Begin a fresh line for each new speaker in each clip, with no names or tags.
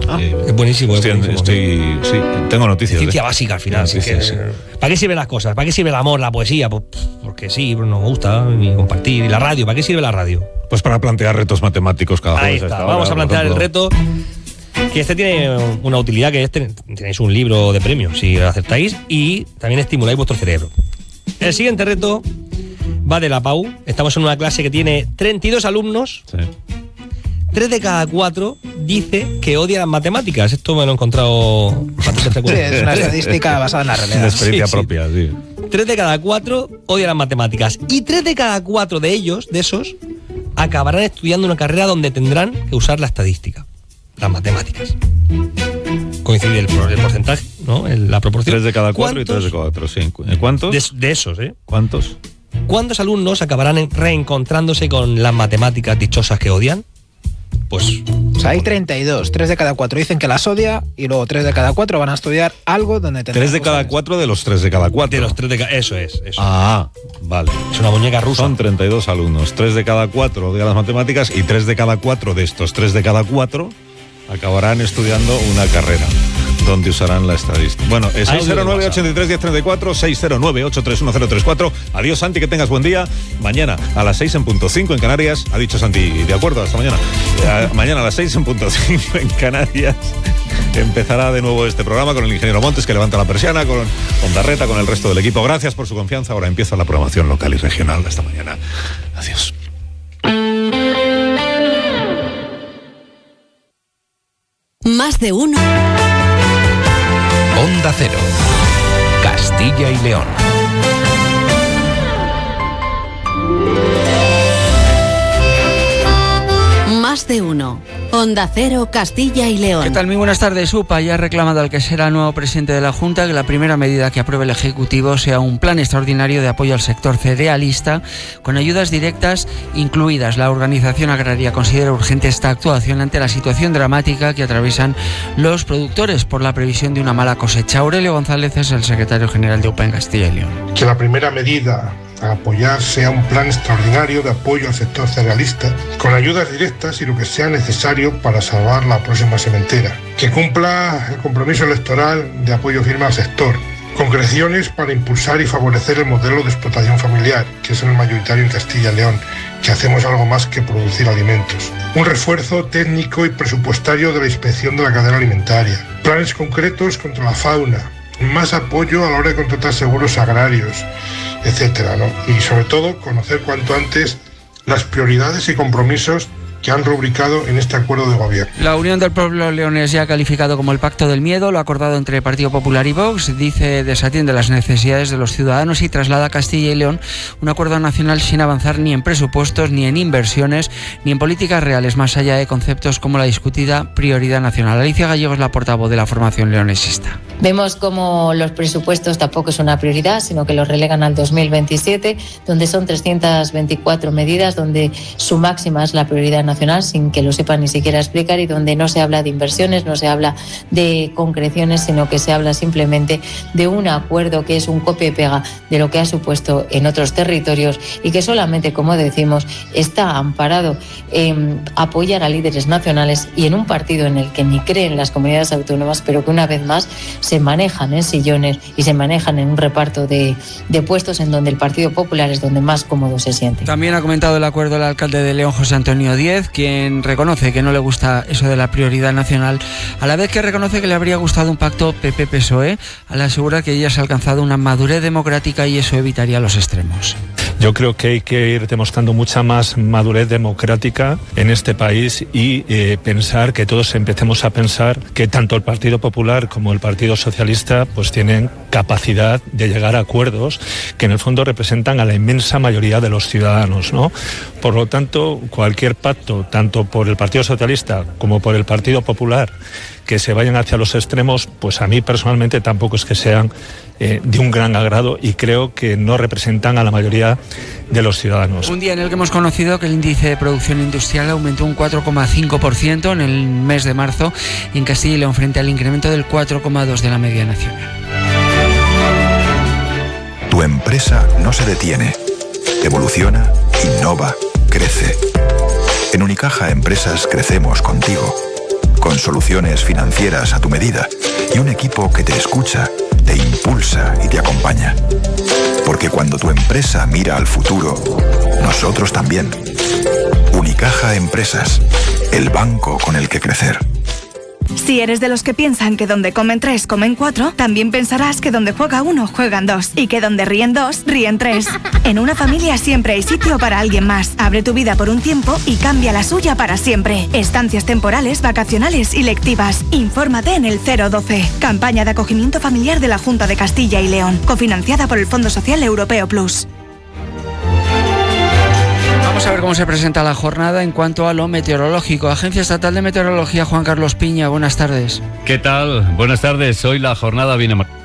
Es buenísimo.
Sí, tengo noticias.
Ciencia básica al final.
Sí.
¿Para qué sirven las cosas? ¿Para qué sirve el amor, la poesía? Pues porque sí, nos gusta y compartir. ¿Y la radio? ¿Para qué sirve la radio?
Pues para plantear retos matemáticos cada jueves.
Ahí está. Vamos a plantear el reto. Que tiene una utilidad, que tenéis un libro de premios si lo acertáis, y también estimuláis vuestro cerebro. El siguiente reto va de la PAU. Estamos en una clase que tiene 32 alumnos.
Sí.
3 de cada 4 dice que odia las matemáticas. Esto me lo he encontrado bastante frecuente.
Sí, es una estadística basada en la realidad.
Una experiencia propia, sí.
3 de cada 4 odian las matemáticas. Y 3 de cada 4 de ellos, de esos, acabarán estudiando una carrera donde tendrán que usar la estadística, las matemáticas. Coincide el porcentaje, ¿no? La proporción.
3 de cada 4 y 3 de cada 4, sí. ¿Cuántos?
De esos, ¿eh?
¿Cuántos?
¿Cuántos alumnos acabarán reencontrándose con las matemáticas dichosas que odian? Pues...
O sea, hay 32, 3 de cada 4 dicen que las odia, y luego 3 de cada 4 van a estudiar algo donde tendrán
3 de cada 4 de los 3 de cada 4.
De los 3 de cada... Eso es.
Ah, vale.
Es una muñeca rusa.
Son 32 alumnos. 3 de cada 4 odian las matemáticas, y 3 de cada 4 de estos 3 de cada 4 acabarán estudiando una carrera donde usarán la estadística. Bueno, 609-83-1034, 609-831-034. Adiós, Santi, que tengas buen día. Mañana a las 6 en punto 5 en Canarias. Ha dicho Santi, de acuerdo, hasta mañana. Mañana a las 6 en punto 5 en Canarias empezará de nuevo este programa con el ingeniero Montes, que levanta la persiana, con Ondarreta, con el resto del equipo. Gracias por su confianza. Ahora empieza la programación local y regional. Hasta mañana. Adiós.
Más de uno.
Onda Cero, Castilla y León.
Más de uno. Onda Cero, Castilla y León.
¿Qué tal? Muy buenas tardes. UPA ya ha reclamado al que será nuevo presidente de la Junta que la primera medida que apruebe el Ejecutivo sea un plan extraordinario de apoyo al sector cerealista con ayudas directas incluidas. La organización agraria considera urgente esta actuación ante la situación dramática que atraviesan los productores por la previsión de una mala cosecha. Aurelio González es el secretario general de UPA en Castilla y León.
Que la primera medida a apoyar sea un plan extraordinario de apoyo al sector cerealista con ayudas directas y lo que sea necesario para salvar la próxima sementera. Que cumpla el compromiso electoral de apoyo firme al sector. Concreciones para impulsar y favorecer el modelo de explotación familiar, que es el mayoritario en Castilla y León, que hacemos algo más que producir alimentos. Un refuerzo técnico y presupuestario de la inspección de la cadena alimentaria. Planes concretos contra la fauna. Más apoyo a la hora de contratar seguros agrarios, etcétera, ¿no? Y sobre todo conocer cuanto antes las prioridades y compromisos que han rubricado en este acuerdo de gobierno.
La Unión del Pueblo Leonés ya ha calificado como el pacto del miedo, lo acordado entre Partido Popular y Vox. Dice desatiende las necesidades de los ciudadanos y traslada a Castilla y León un acuerdo nacional sin avanzar ni en presupuestos, ni en inversiones, ni en políticas reales, más allá de conceptos como la discutida prioridad nacional. Alicia Gallego es la portavoz de la formación leonesista.
Vemos como los presupuestos tampoco es una prioridad, sino que los relegan al 2027, donde son 324 medidas, donde su máxima es la prioridad nacional, sin que lo sepan ni siquiera explicar, y donde no se habla de inversiones, no se habla de concreciones, sino que se habla simplemente de un acuerdo que es un copia y pega de lo que ha supuesto en otros territorios y que solamente, como decimos, está amparado en apoyar a líderes nacionales y en un partido en el que ni creen las comunidades autónomas, pero que una vez más se manejan en sillones y se manejan en un reparto de puestos en donde el Partido Popular es donde más cómodo se siente.
También ha comentado el acuerdo el alcalde de León, José Antonio Díez, quien reconoce que no le gusta eso de la prioridad nacional, a la vez que reconoce que le habría gustado un pacto PP-PSOE, al asegurar que ya se ha alcanzado una madurez democrática y eso evitaría los extremos.
Yo creo que hay que ir demostrando mucha más madurez democrática en este país y pensar que todos empecemos a pensar que tanto el Partido Popular como el Partido Socialista pues tienen capacidad de llegar a acuerdos que en el fondo representan a la inmensa mayoría de los ciudadanos, ¿no? Por lo tanto, cualquier pacto, tanto por el Partido Socialista como por el Partido Popular, que se vayan hacia los extremos, pues a mí personalmente tampoco es que sean de un gran agrado y creo que no representan a la mayoría de los ciudadanos.
Un día en el que hemos conocido que el índice de producción industrial aumentó un 4,5% en el mes de marzo en Castilla y León frente al incremento del 4,2% de la media nacional.
Tu empresa no se detiene. Evoluciona, innova, crece. En Unicaja Empresas crecemos contigo. con soluciones financieras a tu medida y un equipo que te escucha, te impulsa y te acompaña. Porque cuando tu empresa mira al futuro, nosotros también. Unicaja Empresas, el banco con el que crecer.
Si eres de los que piensan que donde comen 3, comen 4, también pensarás que donde juega 1, juegan 2. Y que donde ríen 2, ríen 3. En una familia siempre hay sitio para alguien más. Abre tu vida por un tiempo y cambia la suya para siempre. Estancias temporales, vacacionales y lectivas. Infórmate en el 012. Campaña de acogimiento familiar de la Junta de Castilla y León. Cofinanciada por el Fondo Social Europeo Plus.
Vamos a ver cómo se presenta la jornada en cuanto a lo meteorológico. Agencia Estatal de Meteorología, Juan Carlos Piña, buenas tardes.
¿Qué tal? Buenas tardes. Hoy la jornada viene marcada.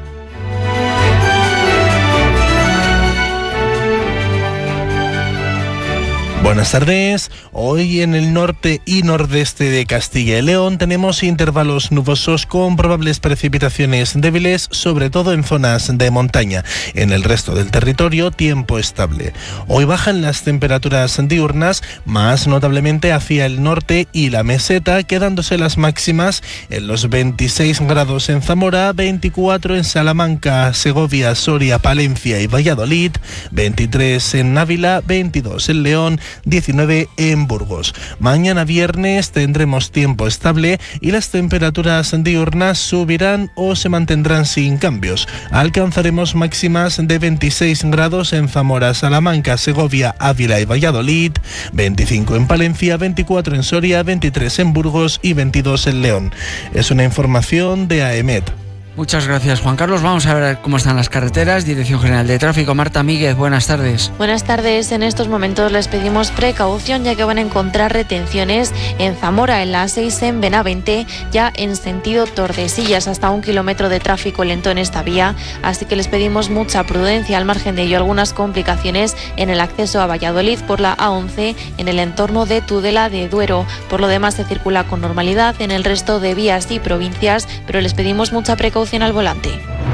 Buenas tardes. Hoy en el norte y nordeste de Castilla y León tenemos intervalos nubosos con probables precipitaciones débiles, sobre todo en zonas de montaña. En el resto del territorio, tiempo estable. Hoy bajan las temperaturas diurnas, más notablemente hacia el norte y la meseta, quedándose las máximas en los 26 grados en Zamora, 24 en Salamanca, Segovia, Soria, Palencia y Valladolid, 23 en Ávila, 22 en León, 19 en Burgos. Mañana viernes tendremos tiempo estable y las temperaturas diurnas subirán o se mantendrán sin cambios. Alcanzaremos máximas de 26 grados en Zamora, Salamanca, Segovia, Ávila y Valladolid, 25 en Palencia, 24 en Soria, 23 en Burgos y 22 en León. Es una información de AEMET.
Muchas gracias, Juan Carlos. Vamos a ver cómo están las carreteras. Dirección General de Tráfico, Marta Míguez, buenas tardes.
Buenas tardes. En estos momentos les pedimos precaución, ya que van a encontrar retenciones en Zamora, en la A6 en Benavente, ya en sentido Tordesillas, hasta 1 kilómetro de tráfico lento en esta vía. Así que les pedimos mucha prudencia. Al margen de ello, algunas complicaciones en el acceso a Valladolid por la A11 en el entorno de Tudela de Duero. Por lo demás, se circula con normalidad en el resto de vías y provincias, pero les pedimos mucha precaución al volante.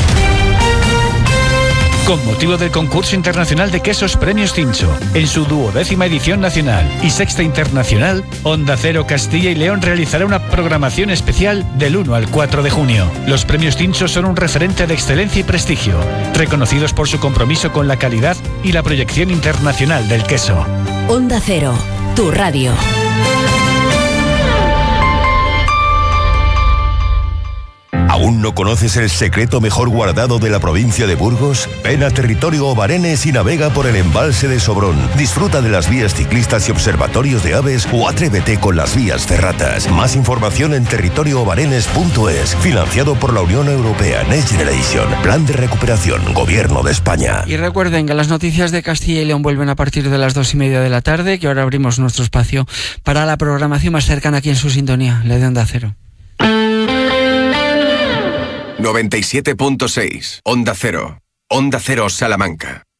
Con motivo del concurso internacional de quesos Premios Tincho, en su 12ª edición nacional y 6ª internacional, Onda Cero Castilla y León realizará una programación especial del 1 al 4 de junio. Los Premios Tincho son un referente de excelencia y prestigio, reconocidos por su compromiso con la calidad y la proyección internacional del queso.
Onda Cero, tu radio.
¿Aún no conoces el secreto mejor guardado de la provincia de Burgos? Ven a Territorio Obarenes y navega por el embalse de Sobrón. Disfruta de las vías ciclistas y observatorios de aves o atrévete con las vías ferratas. Más información en territorioobarenes.es. Financiado por la Unión Europea Next Generation. Plan de recuperación. Gobierno de España.
Y recuerden que las noticias de Castilla y León vuelven a partir de las 2:30 de la tarde, que ahora abrimos nuestro espacio para la programación más cercana aquí en su sintonía, la de Onda Cero.
97.6 Onda Cero. Onda Cero Salamanca.